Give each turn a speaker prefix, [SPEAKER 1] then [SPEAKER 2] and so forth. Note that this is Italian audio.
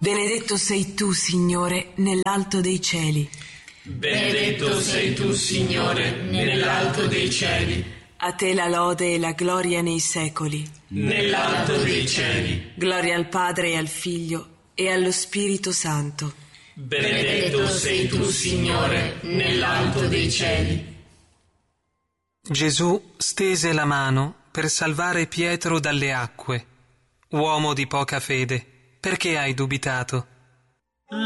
[SPEAKER 1] Benedetto sei tu, Signore, nell'alto dei cieli.
[SPEAKER 2] Benedetto sei tu, Signore, nell'alto dei cieli.
[SPEAKER 1] A te la lode e la gloria nei secoli.
[SPEAKER 2] Nell'alto dei cieli.
[SPEAKER 1] Gloria al Padre e al Figlio e allo Spirito Santo.
[SPEAKER 2] Benedetto sei tu, Signore, nell'alto dei cieli.
[SPEAKER 3] Gesù stese la mano per salvare Pietro dalle acque. Uomo di poca fede, perché hai dubitato?